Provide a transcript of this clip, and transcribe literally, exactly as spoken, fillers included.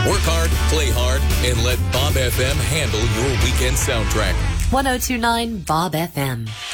Work hard, play hard, and let Bob F M handle your weekend soundtrack. ten twenty-nine Bob F M.